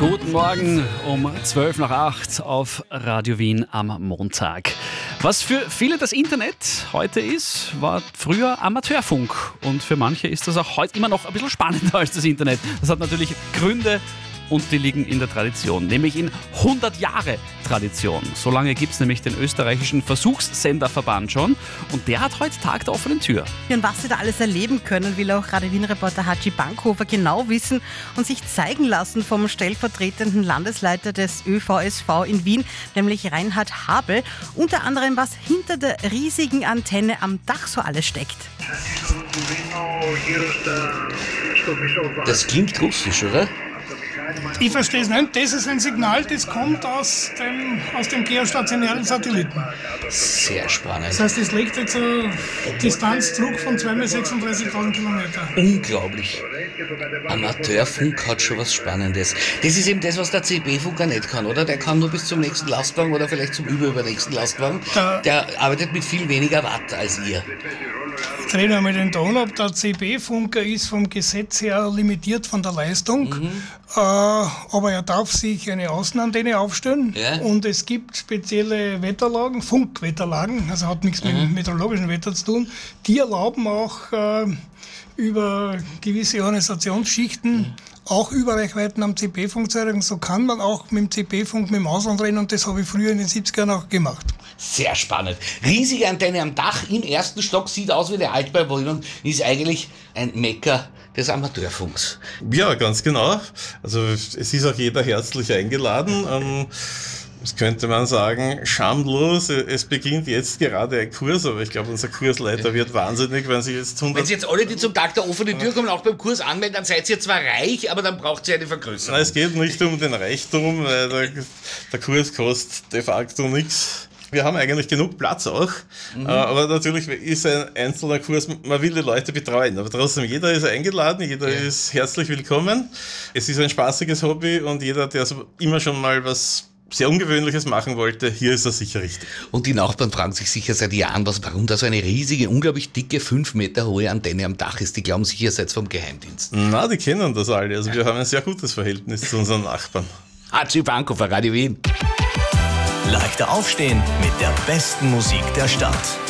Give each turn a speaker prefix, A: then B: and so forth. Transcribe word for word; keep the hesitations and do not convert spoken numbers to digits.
A: Guten Morgen um zwölf nach acht auf Radio Wien am Montag. Was für viele das Internet heute ist, war früher Amateurfunk. Und für manche ist das auch heute immer noch ein bisschen spannender als das Internet. Das hat natürlich Gründe und die liegen in der Tradition, nämlich in hundert Jahre Tradition. So lange gibt es nämlich den österreichischen Versuchssenderverband schon und der hat heute Tag der offenen Tür.
B: Ja, und was Sie da alles erleben können, will auch Radio Wien-Reporter Hatschi Bankhofer genau wissen und sich zeigen lassen vom stellvertretenden Landesleiter des Ö V S V in Wien, nämlich Reinhard Habel. Unter anderem, was hinter der riesigen Antenne am Dach so alles steckt.
C: Das klingt russisch, oder?
D: Ich verstehe es nicht. Das ist ein Signal, das kommt aus dem, aus dem geostationären Satelliten.
C: Sehr spannend.
D: Das heißt, es legt jetzt eine Distanzdruck von zwei mal sechsunddreißigtausend Kilometer.
C: Unglaublich. Amateurfunk hat schon was Spannendes. Das ist eben das, was der C B-Funker nicht kann, oder? Der kann nur bis zum nächsten Lastwagen oder vielleicht zum überübernächsten Lastwagen. Der, der arbeitet mit viel weniger Watt als ihr.
D: Ich drehe einmal den Ton ab. Der C B-Funker ist vom Gesetz her limitiert von der Leistung, mhm. äh, aber er darf sich eine Außenantenne aufstellen, ja. Und es gibt spezielle Wetterlagen, Funkwetterlagen, also hat nichts mhm. mit meteorologischem Wetter zu tun, die erlauben auch äh, über gewisse Organisationsschichten mhm. auch Überreichweiten am C B-Funk zu erreichen. So kann man auch mit dem C B-Funk mit dem Ausland reden und das habe ich früher in den siebzigern auch gemacht.
C: Sehr spannend. Riesige Antenne am Dach im ersten Stock, sieht aus wie eine Altbauwohnung, ist eigentlich ein Mekka des Amateurfunks.
E: Ja, ganz genau. Also es ist auch jeder herzlich eingeladen. Ähm, das könnte man sagen, schamlos. Es beginnt jetzt gerade ein Kurs, aber ich glaube, unser Kursleiter wird wahnsinnig, wenn Sie jetzt hundert...
C: Wenn Sie jetzt alle, die zum Tag der offenen Tür kommen, auch beim Kurs anmelden, dann seid ihr zwar reich, aber dann braucht ihr eine Vergrößerung.
E: Nein, es geht nicht um den Reichtum, weil der, der Kurs kostet de facto nichts. Wir haben eigentlich genug Platz auch, mhm. aber natürlich ist ein einzelner Kurs, man will die Leute betreuen, aber trotzdem, jeder ist eingeladen, jeder ja. ist herzlich willkommen. Es ist ein spaßiges Hobby und jeder, der so immer schon mal was sehr Ungewöhnliches machen wollte, hier ist er sicher richtig.
C: Und die Nachbarn fragen sich sicher seit Jahren, was, warum da so eine riesige, unglaublich dicke, fünf Meter hohe Antenne am Dach ist. Die glauben sicher, ihr seid vom Geheimdienst.
E: Na, die kennen das alle, also wir haben ein sehr gutes Verhältnis zu unseren Nachbarn.
C: Hatschi Bankhofer, Radio Wien.
F: Leichter aufstehen mit der besten Musik der Stadt.